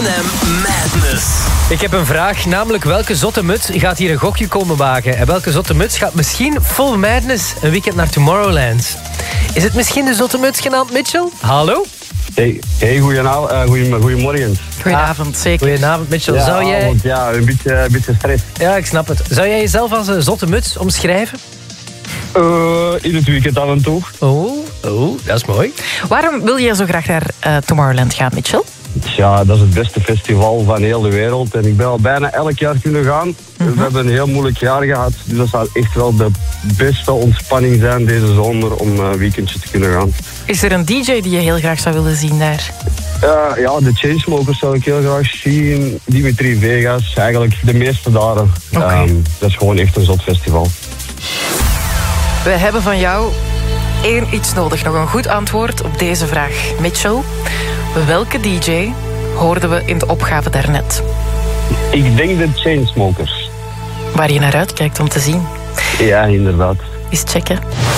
M&M Madness. Ik heb een vraag, namelijk welke zotte muts gaat hier een gokje komen wagen? En welke zotte muts gaat misschien full madness een weekend naar Tomorrowland? Is het misschien de zotte muts genaamd Mitchell? Hallo? Hey, goedemorgen. Goedenavond, zeker. Goedenavond Mitchell. Ja, Zou jij... ja, een beetje stress. Ja, ik snap het. Zou jij jezelf als een zotte muts omschrijven? In het weekend af en toe. Oh, dat is mooi. Waarom wil je zo graag naar Tomorrowland gaan, Mitchell? Ja, dat is het beste festival van heel de wereld. En ik ben al bijna elk jaar kunnen gaan. We hebben een heel moeilijk jaar gehad. Dus dat zou echt wel de beste ontspanning zijn deze zomer om een weekendje te kunnen gaan. Is er een DJ die je heel graag zou willen zien daar? Ja, de Chainsmokers zou ik heel graag zien. Dimitri Vegas, eigenlijk de meeste dagen. Okay. Dat is gewoon echt een zot festival. We hebben van jou iets nodig. Nog een goed antwoord op deze vraag. Mitchell, welke DJ hoorden we in de opgave daarnet? Ik denk de Chainsmokers. Waar je naar uitkijkt om te zien. Ja, inderdaad. Eens checken.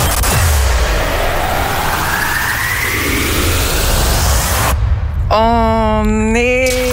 Oh, nee.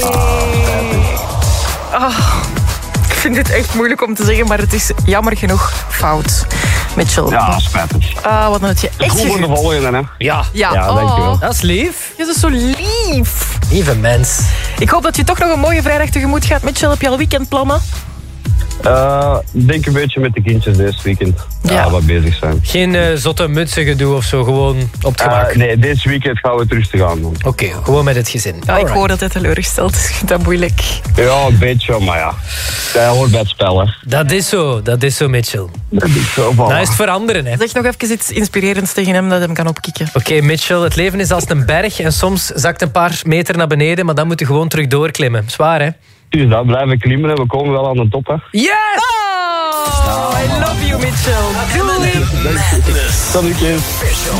Ik vind het echt moeilijk om te zeggen, maar het is jammer genoeg fout. Mitchell. Ja, spijtig. Wat had je echt goed voor de volgende, hè? Ja, dankjewel. dat is lief. Je is zo lief. Lieve mens. Ik hoop dat je toch nog een mooie vrijdag tegemoet gaat. Mitchell, heb je al weekendplannen? Denk een beetje met de kindjes deze weekend. Ja. Wat bezig zijn. Geen zotte mutsen gedoe of zo, gewoon op het gemak. Nee, deze weekend gaan we het rustig aan doen. Oké, gewoon met het gezin. Ja, ik hoor dat hij teleurgesteld is. Ik vind dat moeilijk. Ja, een beetje, maar ja. Dat hoort bij het spel, hè. Dat is zo, Mitchell. Dat is zo van. Nou is het veranderen, hè. Zeg nog even iets inspirerends tegen hem dat hem kan opkikken. Oké, Mitchell, het leven is als een berg en soms zakt een paar meter naar beneden, maar dan moet je gewoon terug doorklimmen. Zwaar, hè? Dus dat blijven klimmen en we komen wel aan de top, hè. Yes! Oh, I love you, Mitchell. M&M Madness. Tot een keer. Official.